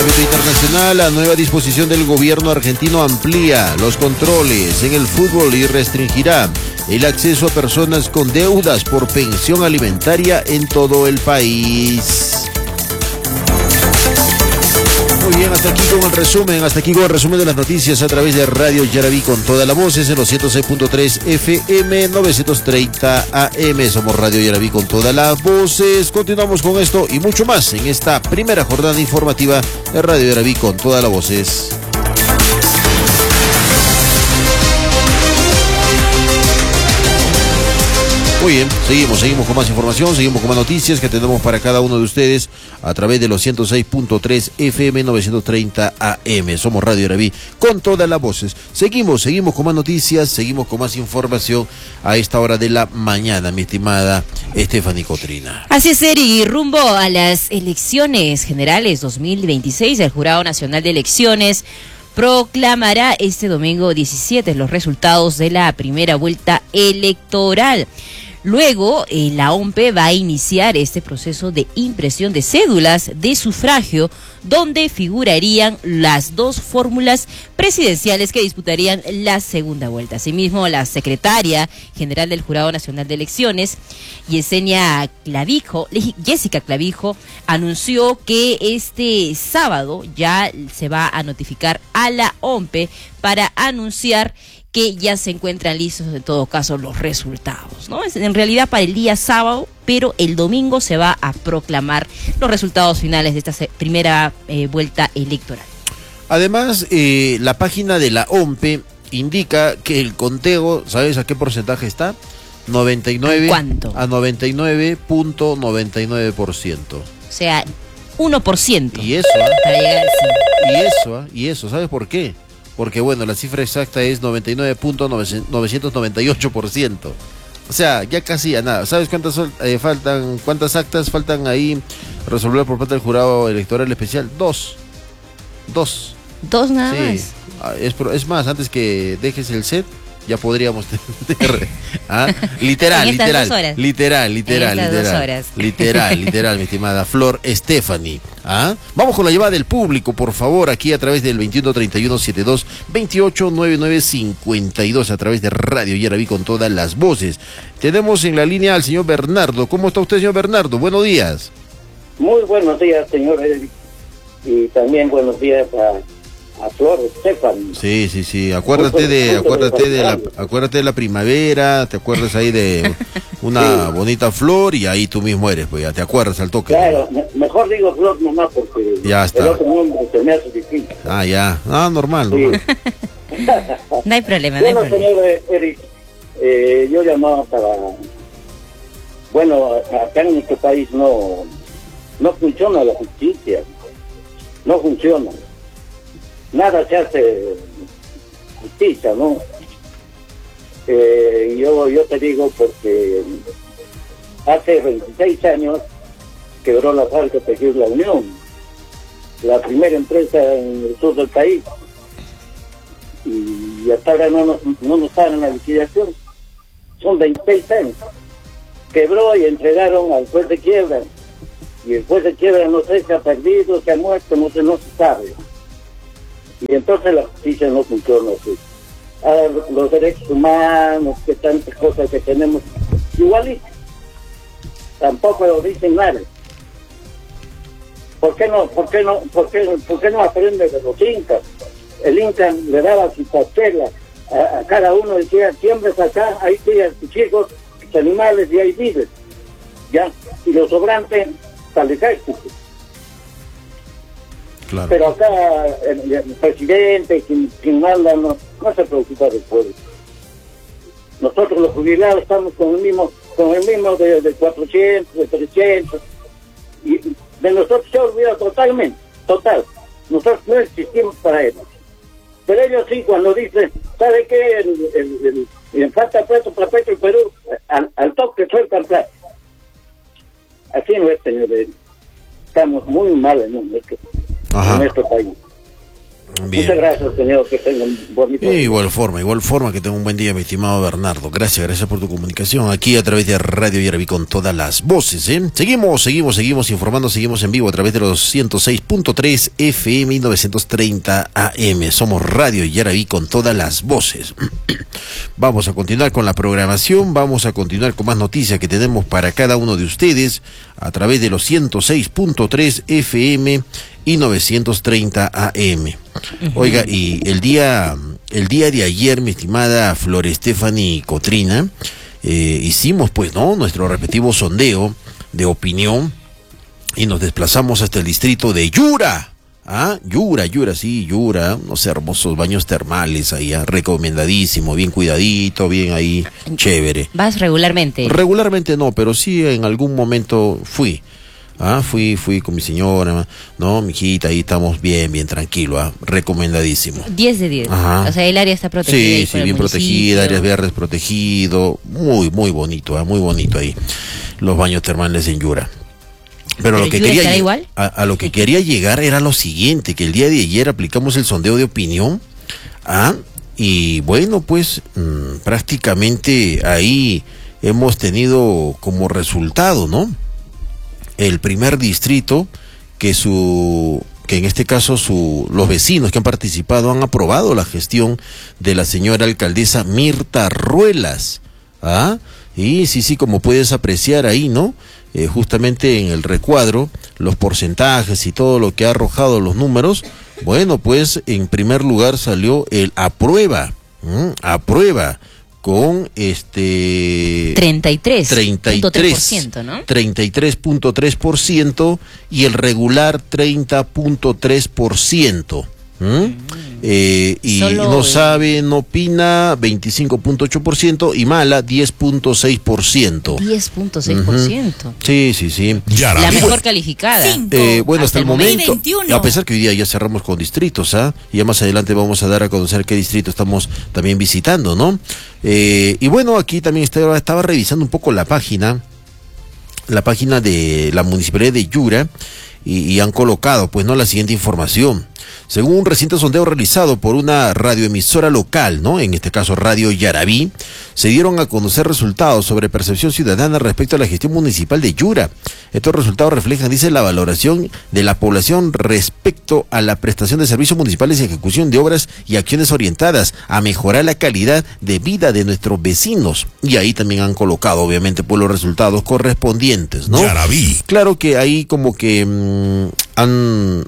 ámbito internacional, la nueva disposición del gobierno argentino amplía los controles en el fútbol y restringirá el acceso a personas con deudas por pensión alimentaria en todo el país. Muy bien, hasta aquí con el resumen de las noticias a través de Radio Yaraví con toda la voces en los 106.3 FM, 930 AM. Somos Radio Yaraví con todas las voces. Continuamos con esto y mucho más en esta primera jornada informativa de Radio Yaraví con todas las voces. Muy bien, seguimos con más información, seguimos con más noticias que tenemos para cada uno de ustedes a través de los 106.3 FM 930 AM. Somos Radio Yaraví con todas las voces. Seguimos con más noticias, seguimos con más información a esta hora de la mañana, mi estimada Stephanie Cotrina. Así es, Eri, rumbo a las elecciones generales 2026, el Jurado Nacional de Elecciones proclamará este domingo 17 los resultados de la primera vuelta electoral. Luego, la OMPE va a iniciar este proceso de impresión de cédulas de sufragio, donde figurarían las dos fórmulas presidenciales que disputarían la segunda vuelta. Asimismo, la secretaria general del Jurado Nacional de Elecciones, Jessica Clavijo, anunció que este sábado ya se va a notificar a la OMPE para anunciar que ya se encuentran listos en todo caso los resultados, ¿no? Es en realidad para el día sábado, pero el domingo se va a proclamar los resultados finales de esta primera vuelta electoral. Además, la página de la OMPE indica que el conteo, ¿sabes a qué porcentaje está? 99. ¿Cuánto? A 99.99%. O sea, 1%. Y eso, para llegar al 100. y eso, ¿sabes por qué? Porque bueno, la cifra exacta es 99.998%. O sea, ya casi a nada. ¿Sabes cuántas actas faltan ahí resolver por parte del jurado electoral especial? Dos nada más. Es más, antes que dejes el set, ya podríamos tener literal, mi estimada Flor Stephanie. Vamos con la llamada del público, por favor, aquí a través del 213172289952 a través de Radio Yaraví con todas las voces. Tenemos en la línea al señor Bernardo. ¿Cómo está usted, señor Bernardo? Buenos días. Muy buenos días, señor Eric, y también buenos días a Flor Stephanie. Sí. Acuérdate de la primavera, te acuerdas ahí de una bonita flor y ahí tú mismo eres, pues ya te acuerdas al toque. Claro, mejor digo Flor nomás porque ya está. El otro nombre se me hace difícil. Ya. Normal. No hay problema, Bueno, señor Eric, yo llamaba para... Bueno, acá en nuestro país no funciona la justicia. No funciona. Nada se hace justicia, ¿no? Yo te digo porque hace 26 años quebró la fábrica Tejidos La Unión, la primera empresa en el sur del país, y hasta ahora no nos pagan la liquidación. Son 26 años. Quebró y entregaron al juez de quiebra, y el juez de quiebra no sé si ha perdido, si ha muerto, no se sabe. Y entonces la justicia no funciona así. Los derechos humanos, que tantas cosas que tenemos, igualito, tampoco lo dicen nada. ¿Por qué no aprende de los incas? El inca le daba su pastela a cada uno, decía, siembres acá, ahí tienes tus hijos, tus animales y ahí vives, ya, y los sobrantes para el ejército. Claro. Pero acá el presidente, quien manda, no se preocupa del pueblo. Nosotros los jubilados estamos con el mismo de 400, de 300, y de nosotros se ha olvidado totalmente, nosotros no existimos para ellos. Pero ellos sí, cuando dicen, ¿sabe qué? El falta puesto para Petro y Perú, al toque sueltan plata. Así no es, señor. Estamos muy mal en nuestro país. Bien. Muchas gracias, señor, que tengan un bonito día. Igual forma, que tenga un buen día, mi estimado Bernardo. Gracias por tu comunicación aquí a través de Radio Yaraví con todas las voces, ¿eh? Seguimos informando, seguimos en vivo a través de los 106.3 FM y 930 AM. Somos Radio Yaraví con todas las voces. Vamos a continuar con la programación, vamos a continuar con más noticias que tenemos para cada uno de ustedes a través de los 106.3 FM y 930 AM. Oiga, y el día de ayer, mi estimada Flor Stephanie Cotrina, hicimos pues, ¿no?, nuestro respectivo sondeo de opinión y nos desplazamos hasta el distrito de Yura. Yura, unos hermosos baños termales ahí, recomendadísimo, bien cuidadito, bien ahí, chévere. ¿Vas regularmente? Regularmente no, pero sí en algún momento fui. Fui con mi señora, ¿no? Mi hijita, ahí estamos bien tranquilo, recomendadísimo. 10 de 10. Ajá. O sea, el área está protegida. Sí, bien protegida, áreas verdes protegido, muy bonito, muy bonito ahí, los baños termales en Yura. Pero lo que quería igual? A lo que quería llegar era lo siguiente, que el día de ayer aplicamos el sondeo de opinión, y bueno, pues prácticamente ahí hemos tenido como resultado, ¿no?, el primer distrito que en este caso los vecinos que han participado han aprobado la gestión de la señora alcaldesa Mirta Ruelas. Y sí, como puedes apreciar ahí, ¿no? Justamente en el recuadro, los porcentajes y todo lo que ha arrojado los números, bueno, pues en primer lugar salió el aprueba, con 33.3%, ¿no? 33.3% y el regular 30.3%. Y no sabe, no opina 25.8% y mala 10.6%. 10.6%. Sí. La mejor calificada. Bueno, hasta el momento, a pesar que hoy día ya cerramos con distritos, y ya más adelante vamos a dar a conocer qué distrito estamos también visitando, ¿no? Y bueno, aquí también estaba revisando un poco la página de la Municipalidad de Yura y han colocado, pues, no, la siguiente información. Según un reciente sondeo realizado por una radioemisora local, ¿no?, en este caso Radio Yaraví, se dieron a conocer resultados sobre percepción ciudadana respecto a la gestión municipal de Yura. Estos resultados reflejan, dice, la valoración de la población respecto a la prestación de servicios municipales y ejecución de obras y acciones orientadas a mejorar la calidad de vida de nuestros vecinos. Y ahí también han colocado, obviamente, por los resultados correspondientes, ¿no? Yaraví. Claro que ahí como que han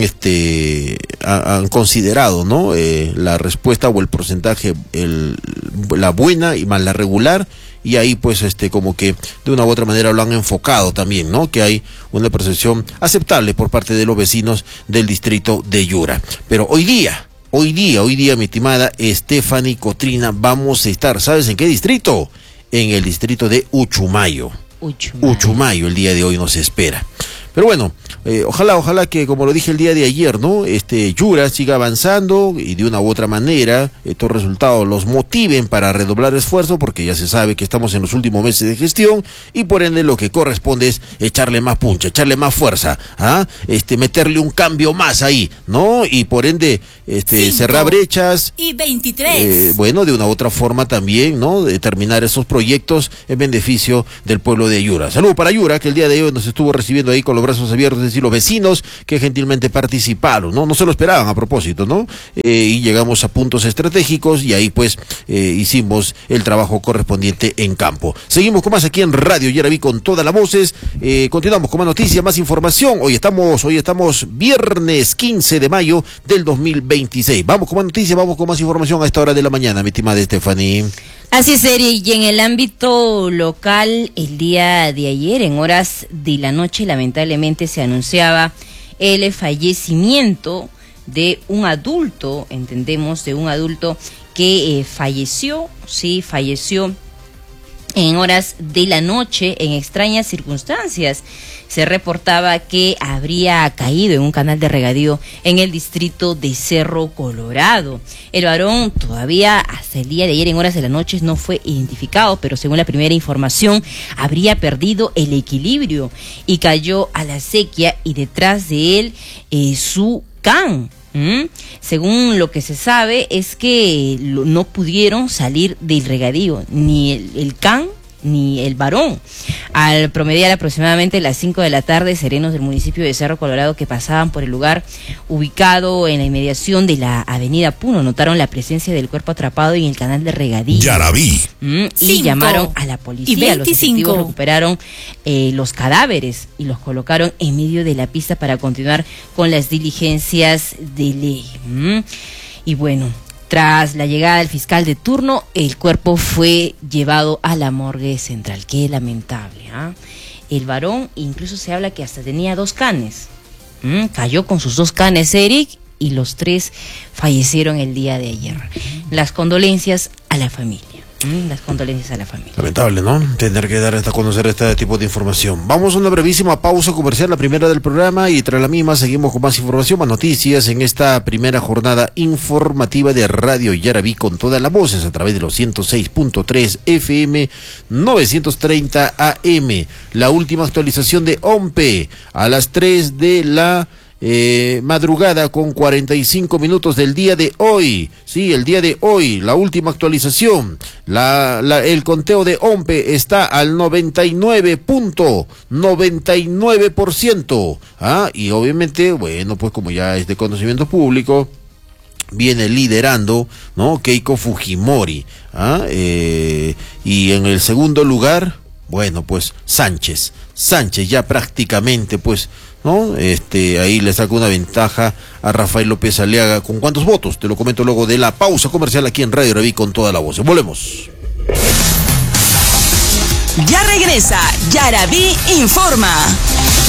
considerado, ¿no?, la respuesta o el porcentaje, la buena y más la regular, y ahí pues como que de una u otra manera lo han enfocado también, ¿no?, que hay una percepción aceptable por parte de los vecinos del distrito de Yura. Pero hoy día, mi estimada Stephanie Cotrina, vamos a estar, ¿sabes en qué distrito? En el distrito de Uchumayo. Uchumayo el día de hoy nos espera. Pero bueno, ojalá que, como lo dije el día de ayer, ¿no?, Yura siga avanzando y de una u otra manera estos resultados los motiven para redoblar esfuerzo, porque ya se sabe que estamos en los últimos meses de gestión y por ende lo que corresponde es echarle más puncha, echarle más fuerza, meterle un cambio más ahí, ¿no? Y por ende cerrar brechas y 23. Bueno, de una u otra forma también, ¿no?, de terminar esos proyectos en beneficio del pueblo de Yura. Saludos para Yura, que el día de hoy nos estuvo recibiendo ahí con los brazos abiertos, es decir, los vecinos que gentilmente participaron, no se lo esperaban a propósito, ¿no? Y llegamos a puntos estratégicos y ahí pues hicimos el trabajo correspondiente en campo. Seguimos con más aquí en Radio Yaraví con todas las voces. Continuamos con más noticias, más información. Hoy estamos viernes 15 de mayo del 2026. Vamos con más noticias, vamos con más información a esta hora de la mañana, mi estimada Stephanie. Así es, Eri, y en el ámbito local, el día de ayer, en horas de la noche, lamentablemente se anunciaba el fallecimiento de un adulto, que falleció en horas de la noche en extrañas circunstancias. Se reportaba que habría caído en un canal de regadío en el distrito de Cerro Colorado. El varón todavía hasta el día de ayer en horas de la noche no fue identificado, pero según la primera información habría perdido el equilibrio y cayó a la acequia y detrás de él su can. Según lo que se sabe es que no pudieron salir del regadío, ni el can ni el varón. Al promediar aproximadamente las 5 de la tarde, serenos del municipio de Cerro Colorado que pasaban por el lugar ubicado en la inmediación de la avenida Puno notaron la presencia del cuerpo atrapado en el canal de regadío. Yarabí. Y llamaron a la policía. Los efectivos recuperaron los cadáveres y los colocaron en medio de la pista para continuar con las diligencias de ley. Y bueno, tras la llegada del fiscal de turno, el cuerpo fue llevado a la morgue central. Qué lamentable, ¿ah? El varón, incluso se habla que hasta tenía 2 canes. Cayó con sus 2 canes, Eric, y los 3 fallecieron el día de ayer. Las condolencias a la familia. Las condolencias a la familia. Lamentable, ¿no? Tener que dar a conocer este tipo de información. Vamos a una brevísima pausa comercial, la primera del programa, y tras la misma seguimos con más información, más noticias en esta primera jornada informativa de Radio Yarabí con todas las voces a través de los 106.3 FM 930 AM. La última actualización de OMPE a las 3 de la madrugada con 45 minutos del día de hoy. Sí, el día de hoy, la última actualización. El conteo de OMPE está al 99.99%. Y obviamente, bueno, pues como ya es de conocimiento público, viene liderando, ¿no?, Keiko Fujimori. Y en el segundo lugar, bueno, pues Sánchez ya prácticamente, pues, ¿no? Ahí le saca una ventaja a Rafael López Aliaga. ¿Con cuántos votos? Te lo comento luego de la pausa comercial aquí en Radio Yarabí con toda la voz. Volvemos. Ya regresa Yarabí Informa.